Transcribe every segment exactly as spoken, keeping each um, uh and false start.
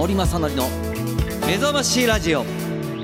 森正則の目覚ましラジオ。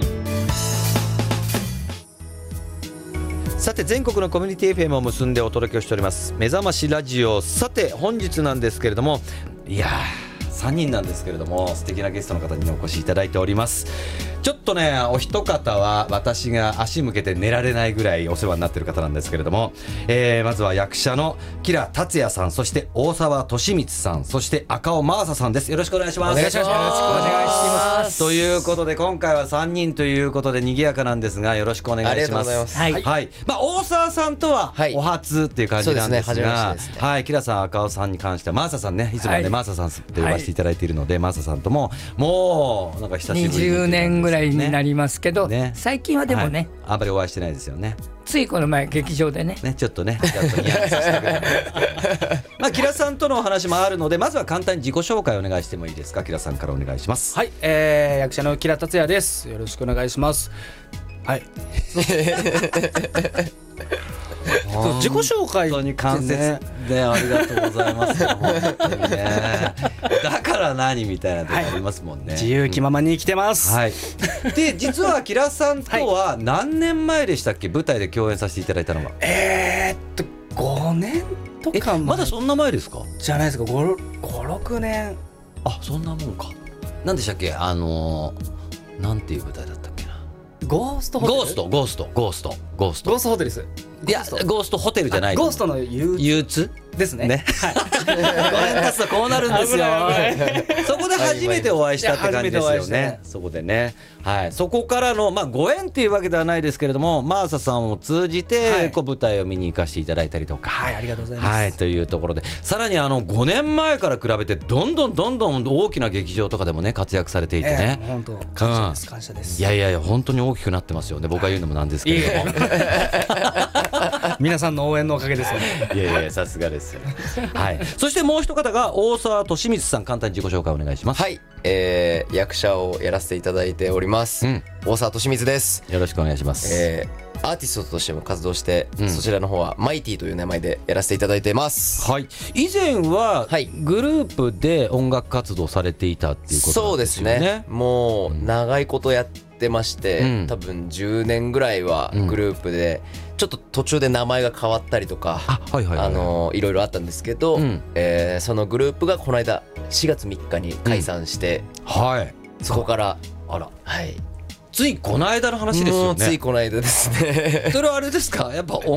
さて全国のコミュニティ エフエム を結んでお届けをしております目覚ましラジオ。さて本日なんですけれども、いやーさんにんなんですけれども、素敵なゲストの方にお越しいただいております。ちょっとねお一方は私が足向けて寝られないぐらいお世話になっている方なんですけれども、えー、まずは役者の吉良達也さん、そして大沢利光さん、そして赤尾真麻さんです。よろしくお願いします。 お願いします。よろしくお願いします。 ということで今回はさんにんということで賑やかなんですが、よろしくお願いします。 ありがとうございます。 はい、はい、まあ、大沢さんとはお初っていう感じなんですが、はい、そうですね、初めましてですね。はい、吉良さん赤尾さんに関しては真麻さんね、いつもね、はい、真麻さんと呼ばせていただいているので、はい、真麻さんとももうなんか久しぶりににじゅうねんぐらいになりますけど、ね、最近はでもね、はい、 あんまりお会いしてないですよね。 ついこの前劇場でねねちょっとねちょっとニヤッとさせてくれたまあ吉良さんとのお話もあるので、まずは簡単に自己紹介をお願いしてもいいですか。吉良さんからお願いします。 はい、えー、役者の吉良達也です。よろしくお願いします。はいそう自己紹介本当に間接でありがとうございます本当にねだから何みたいなとこありますもんね、はい、 自由気ままに生きてます、 はい、で実は吉良さんとは何年前でしたっけ、舞台で共演させていただいたのが。 えーっとごねんとか前。 まだそんな前ですか。 じゃないですか。ご、ろくねん。 あ、そんなもんか。何でしたっけ、あのー、なんていう舞台だったっけな。 ゴーストホテル。 ゴーストゴーストゴーストゴーストゴーストホテルです。 いやゴーストホテルじゃない。 ゴーストの憂鬱ですね。 ね、はい、ごねん経つとこうなるんですよそこで初めてお会いしたって感じですよね。そこでね、はい、そこからの、まあ、ご縁っていうわけではないですけれども、真麻さんを通じて、はい、こう舞台を見に行かせていただいたりとか、 はい、ありがとうございます、 はい、というところで、さらにあのごねんまえから比べてどんどんどんどん大きな劇場とかでもね活躍されていてね、 えー、本当感謝です、感謝です。 いやいやいや本当に大きくなってますよね。僕が言うのもなんですけれども、 皆さんの応援のおかげですよね。 いやいやさすがですよ、はい、そしてもう一方が大沢利光さん、簡単に自己紹介お願いします。 はい、えー、役者をやらせていただいております、うん、大沢利光です。 よろしくお願いします。 えー、アーティストとしても活動して、うん、そちらの方はマイティという名前でやらせていただいてます。 はい、以前はグループで音楽活動されていたっていうことなんですよね。 そうですね、もう長いことやってまして、うん、多分じゅうねんぐらいはグループで、うん、ちょっと途中で名前が変わったりとか、あ、はいはいはい、あのいろいろあったんですけど、うん、えー、そのグループがこの間しがつみっかに解散して、うん、はい、そこからあら、 はい、 ついこの間の話ですよね。 もうついこの間ですねそれはあれですか、やっぱ